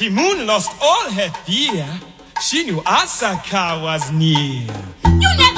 The moon lost all her fear. She knew Asaka was near. You never